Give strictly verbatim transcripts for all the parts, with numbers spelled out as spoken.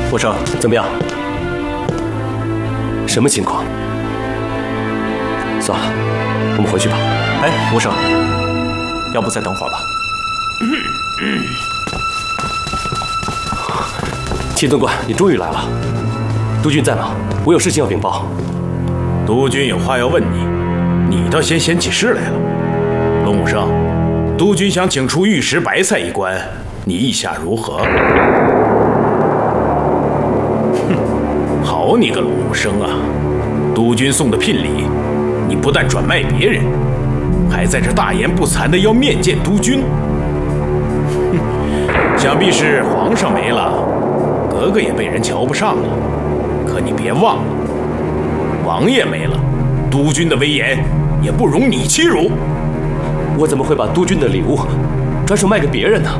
我说怎么样？什么情况？算了，我们回去吧。 哎，吴生，要不再等会儿吧？ 秦总管，你终于来了。督军在吗？我有事情要禀报。 督军有话要问你，你倒先掀起事来了。龙武生，督军想请出御史白菜一官，你意下如何？哼，好你个龙武生啊！督军送的聘礼，你不但转卖别人，还在这大言不惭的要面见督军。哼，想必是皇上没了，格格也被人瞧不上了。可你别忘了，王爷没了，督军的威严也不容你欺辱。 我怎么会把督军的礼物转手卖给别人呢？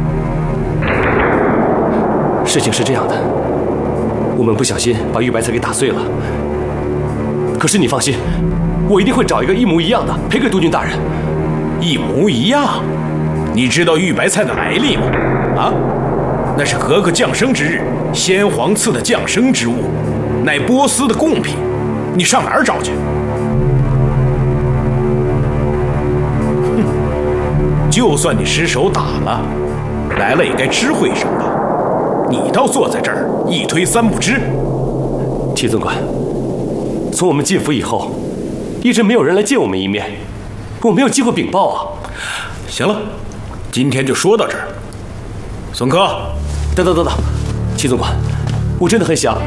事情是这样的，我们不小心把玉白菜给打碎了。可是你放心，我一定会找一个一模一样的赔给督军大人。 一模一样？你知道玉白菜的来历吗？啊，那是格格降生之日，先皇赐的降生之物，乃波斯的贡品。你上哪儿找去？哼，就算你失手打了，来了也该知会一声吧。你倒坐在这儿一推三不知。 齐总管，从我们进府以后，一直没有人来见我们一面，我没有机会禀报啊。 行了，今天就说到这儿。孙科， 等等等等，齐总管，我真的很想